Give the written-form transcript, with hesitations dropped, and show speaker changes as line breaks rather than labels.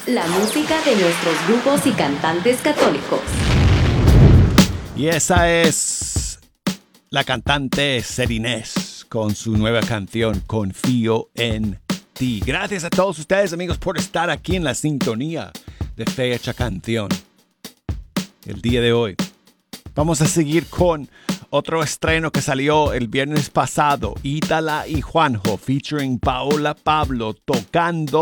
La música de nuestros grupos y cantantes católicos.
Y esa es la cantante Serinés con su nueva canción Confío en ti. Gracias a todos ustedes, amigos, por estar aquí en la sintonía de Fecha Canción. El día de hoy vamos a seguir con otro estreno que salió el viernes pasado, Ítala y Juanjo, featuring Paola Pablo, tocando